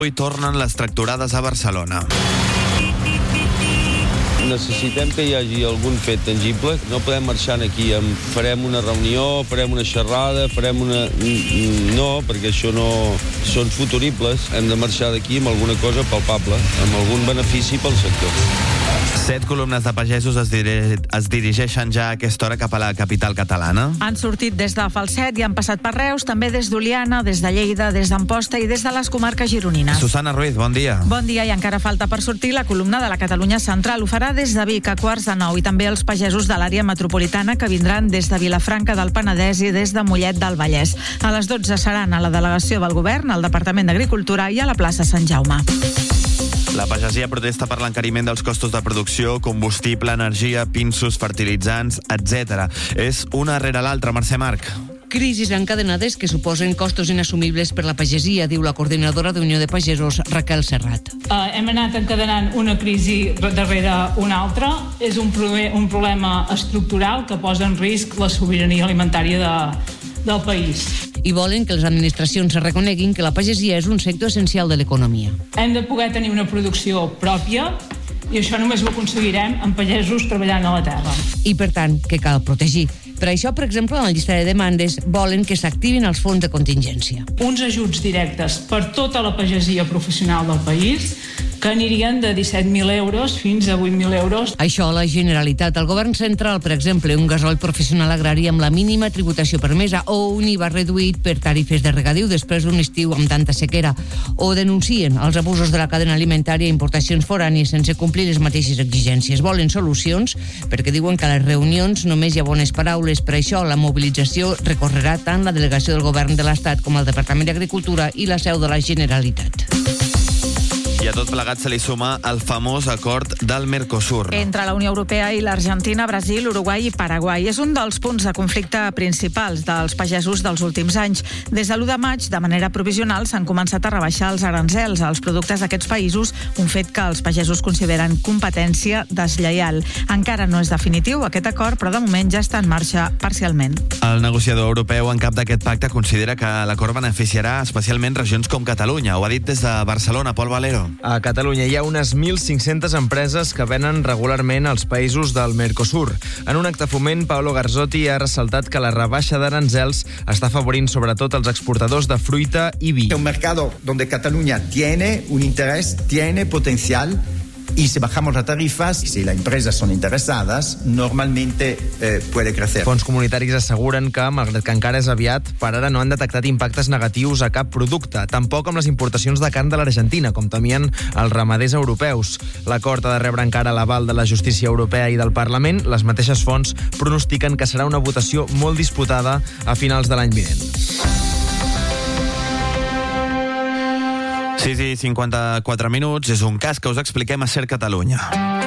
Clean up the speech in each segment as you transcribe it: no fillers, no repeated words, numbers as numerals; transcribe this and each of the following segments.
Avui tornen les tractorades a Barcelona. Necessitem que hi hagi algun fet tangible. No podem marxar aquí amb farem una reunió, farem una xerrada, farem una... No, perquè això no... Són futuribles. Hem de marxar d'aquí amb alguna cosa palpable, amb algun benefici pel sector. 7 columnes de pagesos es dirigeixen ja a aquesta hora cap a la capital catalana. Han sortit des de Falset i han passat per Reus, també des d'Oliana, des de Lleida, des d'Amposta i des de les comarques gironines. Susana Ruiz, bon dia. Bon dia, i encara falta per sortir la columna de la Catalunya Central. Ho farà des de Vic a 8:45 i també els pagesos de l'àrea metropolitana que vindran des de Vilafranca del Penedès i des de Mollet del Vallès. A les 12 seran a la delegació del govern, al Departament d'Agricultura i a la plaça Sant Jaume. La pagesia protesta per l'encariment dels costos de producció, combustible, energia, pinsos, fertilitzants, etc. És una rere l'altra, Mercè Marc. Crisis encadenades que suposen costos inassumibles per la pagesia, diu la coordinadora d'Unió de Pagesos, Raquel Serrat. Hem anat encadenant una crisi darrere una altra. És un problema estructural que posa en risc la sobirania alimentària del país. I volen que les administracions reconeguin que la pagesia és un sector essencial de l'economia. Hem de poder tenir una producció pròpia i això només ho aconseguirem amb pagesos treballant a la terra. I, per tant, que cal protegir. Per això, per exemple, en la llista de demandes volen que s'activin els fons de contingència. Uns ajuts directes per tota la pagesia professional del país que anirien de 17.000 euros fins a 8.000 euros. Això la Generalitat. El govern central, per exemple, un gasoil professional agrari amb la mínima tributació permesa o un IVA reduït per tarifes de regadiu després d'un estiu amb tanta sequera. O denuncien els abusos de la cadena alimentària i importacions forànies sense complir les mateixes exigències. Volen solucions perquè diuen que a les reunions només hi ha bones paraules. Per això la mobilització recorrerà tant la delegació del govern de l'Estat com el Departament d'Agricultura i la seu de la Generalitat. I a tot plegat se li suma el famós acord del Mercosur. Entre la Unió Europea i l'Argentina, Brasil, Uruguai i Paraguai. És un dels punts de conflicte principals dels pagesos dels últims anys. Des de l'1 de maig, de manera provisional, s'han començat a rebaixar els aranzels als productes d'aquests països, un fet que els pagesos consideren competència deslleial. Encara no és definitiu aquest acord, però de moment ja està en marxa parcialment. El negociador europeu en cap d'aquest pacte considera que l'acord beneficiarà especialment regions com Catalunya. Ho ha dit des de Barcelona, Pol Valero. A Catalunya hi ha unes 1.500 empreses que venen regularment als països del Mercosur. En un acte foment, Paolo Garzotti ha ressaltat que la rebaixa d'aranzels està afavorint sobretot els exportadors de fruita i vi. Es un mercado donde Cataluña tiene un interés, tiene potencial. Y si bajamos las tarifas, y si las empresas son interesadas, normalmente puede crecer. Fons comunitaris asseguren que, malgrat que encara és aviat, per ara no han detectat impactes negatius a cap producte, tampoc amb les importacions de carn de l'Argentina, com temien els ramaders europeus. L'acord ha de rebre encara l'aval de la justícia europea i del Parlament. Les mateixes fonts pronostiquen que serà una votació molt disputada a finals de l'any vinent. 6:54 minuts, és un cas que us expliquem a Ser Catalunya.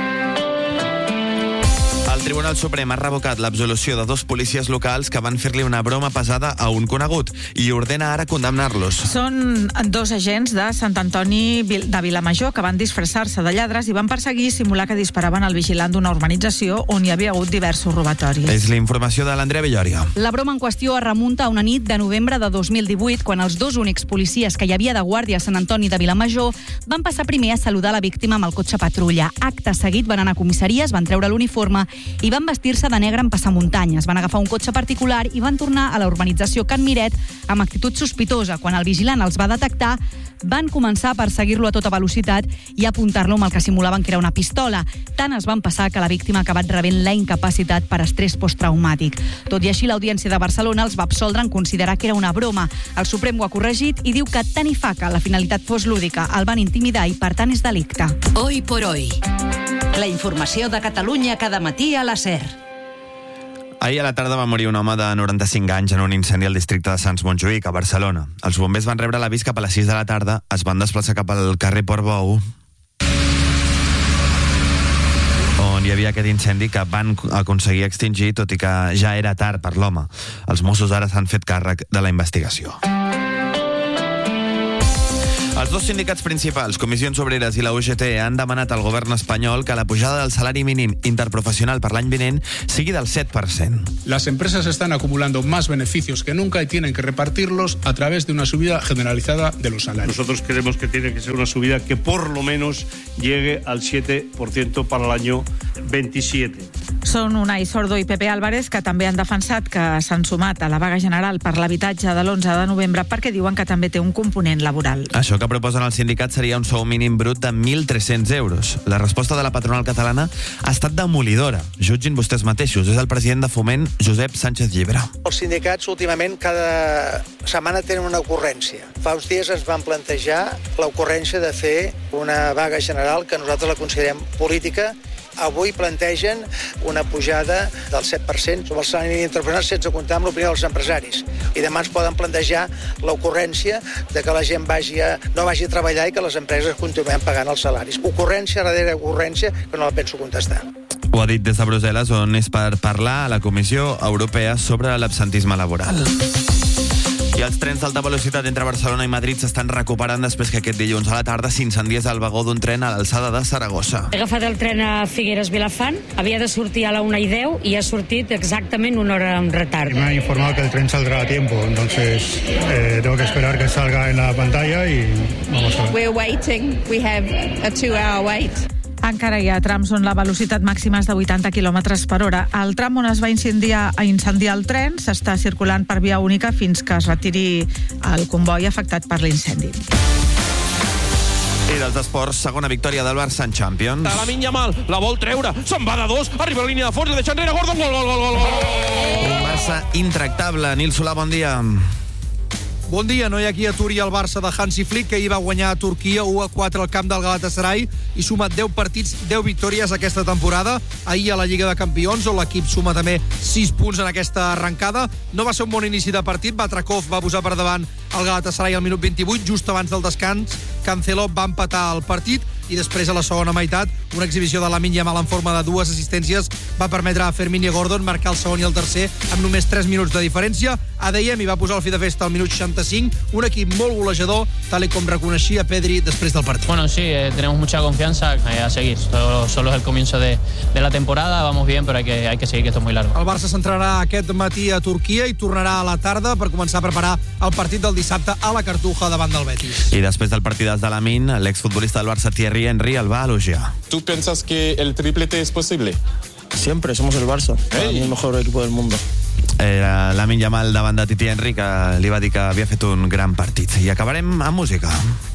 El Tribunal Suprem ha revocat l'absolució de 2 policies locals que van fer-li una broma pesada a un conegut i ordena ara condemnar-los. Són 2 agents de Sant Antoni de Vilamajor que van disfressar-se de lladres i van perseguir i simular que disparaven al vigilant d'una urbanització on hi havia hagut diversos robatoris. És la informació de l'Andrea Villoria. La broma en qüestió es remunta a una nit de novembre de 2018, quan els 2 únics policies que hi havia de guàrdia a Sant Antoni de Vilamajor van passar primer a saludar la víctima amb el cotxe patrulla. Acte seguit van anar a comissaries, van treure l'uniforme i van vestir-se de negre en passamuntanyes. Van agafar un cotxe particular i van tornar a la urbanització Can Miret amb actitud sospitosa. Quan el vigilant els va detectar, van començar a perseguir-lo a tota velocitat i a apuntar-lo amb el que simulaven que era una pistola. Tant es van passar que la víctima ha acabat rebent la incapacitat per estrès posttraumàtic. Tot i així, l'Audiència de Barcelona els va absoldre en considerar que era una broma. El Suprem ho ha corregit i diu que tant hi fa que la finalitat fos lúdica, el van intimidar i, per tant, és delicte. Hoy por hoy. La informació de Catalunya cada matí a la SER. Ahir a la tarda va morir un home de 95 anys en un incendi al districte de Sants Montjuïc, a Barcelona. Els bombers van rebre l'avís cap a les 6 de la tarda, es van desplaçar cap al carrer Portbou, on hi havia aquest incendi que van aconseguir extingir, tot i que ja era tard per l'home. Els Mossos ara s'han fet càrrec de la investigació. Els dos sindicats principals, Comissions Obreres i la UGT, han demanat al govern espanyol que la pujada del salari mínim interprofessional per l'any vinent sigui del 7%. Las empresas están acumulando más beneficios que nunca y tienen que repartirlos a través de una subida generalizada de los salarios. Nosotros creemos que tiene que ser una subida que por lo menos llegue al 7% para el año 27. Són Unai Sordo i Pepe Álvarez, que també han defensat que s'han sumat a la vaga general per l'habitatge de l'11 de novembre perquè diuen que també té un component laboral. Això que proposen els sindicats seria un sou mínim brut de 1.300 euros. La resposta de la patronal catalana ha estat demolidora. Jutgin vostès mateixos. És el president de Foment, Josep Sánchez Llibre. Els sindicats últimament cada setmana tenen una ocurrència. Fa uns dies ens van plantejar l'ocurrència de fer una vaga general que nosaltres la considerem política. Avui plantegen una pujada del 7% sobre el salari mínim interprofessional sense comptar amb l'opinió dels empresaris. I demà ens poden plantejar l'ocurrència de que la gent no vagi a treballar i que les empreses continuem pagant els salaris. Ocurrència darrere ocurrència que no la penso contestar. Ho ha dit des de Brussel·les, on és per parlar a la Comissió Europea sobre l'absentisme laboral. I els trens d'alta velocitat entre Barcelona i Madrid s'estan recuperant després que aquest dilluns a la tarda s'incendiés el vagó d'un tren a l'alçada de Saragossa. He agafat el tren a Figueres Vilafant, havia de sortir a la 1:10 i ha sortit exactament una hora amb retard. Me han informado que el tren saldrá a tiempo, entonces tengo que esperar que salga en la pantalla y vamos a ver. We're waiting. We have a 2-hour wait. Encara hi ha trams on la velocitat màxima és de 80 km per hora. El tram on es va incendiar el tren s'està circulant per via única fins que es retiri el comboi afectat per l'incendi. I dels esports, segona victòria del Barça en Champions. Lamine Yamal la vol treure, se'n va de dos, arriba a la línia de fons, la deixa enrere, Gordon, gol. Un Barça intractable. Nil Solà, bon dia. Bon dia, no hi ha qui aturi el Barça de Hansi Flick, que ahir va guanyar a Turquia 1-4 al camp del Galatasaray i suma 10 partits, 10 victòries aquesta temporada. Ahir a la Lliga de Campions, on l'equip suma també 6 punts en aquesta arrencada. No va ser un bon inici de partit, Batrakov va posar per davant el Galatasaray al minut 28, just abans del descans. Cancelo va empatar el partit i després, a la segona meitat, una exhibició de Lamine Yamal en forma de 2 assistències va permetre a Fermín i Gordon marcar el segon i el tercer amb només 3 minuts de diferència. Adeyemi hi va posar el fi de festa al minut 65, un equip molt golejador, tal com reconeixia Pedri després del partit. Bueno, sí, tenemos mucha confianza a seguir. Solo es el comienzo de la temporada, vamos bien, pero hay que seguir, que esto es muy largo. El Barça s'entrarà aquest matí a Turquia i tornarà a la tarda per començar a preparar el partit del dissabte a la Cartuja davant del Betis. I després del partidàs de Lamine, l'exfutbolista del Barça Thierry Henry el va elogiar. ¿Tú piensas que el triplete es posible? Siempre, somos el Barça, el mejor equipo del mundo. Lamine Yamal davant de Titi Henry, que li va dir que havia fet un gran partit. I acabarem amb música.